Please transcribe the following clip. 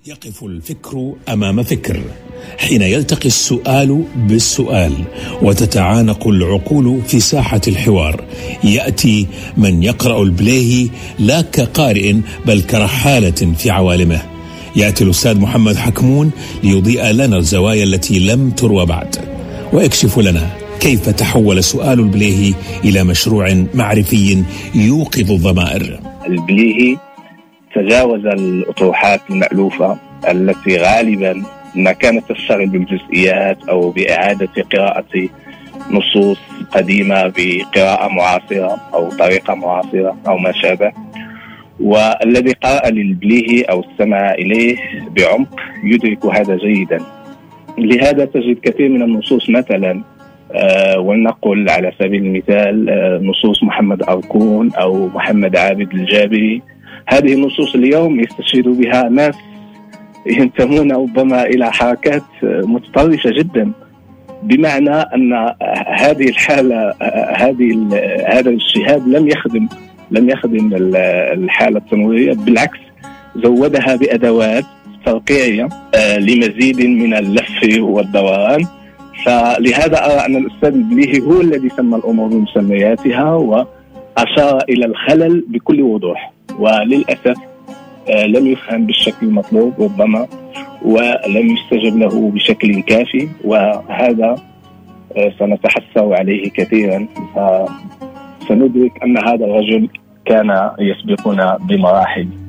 يقف الفكر أمام فكر حين يلتقي السؤال بالسؤال وتتعانق العقول في ساحة الحوار. يأتي من يقرأ البليهي لا كقارئ بل كرحالة في عوالمه. يأتي الأستاذ محمد حكمون ليضيء لنا الزوايا التي لم تروى بعد، ويكشف لنا كيف تحول سؤال البليهي إلى مشروع معرفي يوقظ الضمائر. البليهي تجاوز الأطروحات المألوفة التي غالبا ما كانت تشتغل بالجزئيات أو بإعادة قراءة نصوص قديمة بقراءة معاصرة أو طريقة معاصرة أو ما شابه. والذي قرأ للبليهي أو استمع إليه بعمق يدرك هذا جيدا. لهذا تجد كثير من النصوص مثلا ولنقل على سبيل المثال نصوص محمد أركون أو محمد عابد الجابري. هذه النصوص اليوم يستشهد بها ناس ينتمون ربما إلى حركات متطرفة جدا، بمعنى أن هذه الحالة هذا الاجتهاد لم يخدم الحالة التنويرية، بالعكس زودها بأدوات ترقيعية لمزيد من اللف والدوران. فلهذا أرى أن الأستاذ البليهي هو الذي سمى الأمور بمسمياتها وأشار إلى الخلل بكل وضوح، وللأسف لم يفهم بالشكل المطلوب ربما، ولم يستجب له بشكل كافي، وهذا سنتحسر عليه كثيرا. فسندرك أن هذا الرجل كان يسبقنا بمراحل.